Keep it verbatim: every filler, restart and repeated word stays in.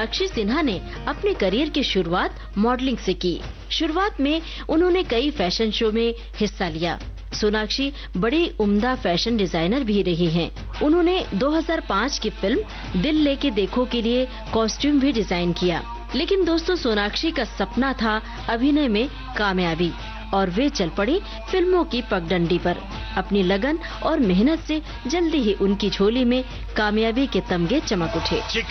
सोनाक्षी सिन्हा ने अपने करियर की शुरुआत मॉडलिंग से की। शुरुआत में उन्होंने कई फैशन शो में हिस्सा लिया। सोनाक्षी बड़ी उम्दा फैशन डिजाइनर भी रही हैं। उन्होंने दो हज़ार पाँच की फिल्म दिल लेके देखो के लिए कॉस्ट्यूम भी डिजाइन किया। लेकिन दोस्तों, सोनाक्षी का सपना था अभिनय में कामयाबी और वे चल पड़ी फिल्मों की पगडंडी पर। अपनी लगन और मेहनत से जल्दी ही उनकी झोली में कामयाबी के तमगे चमक उठे।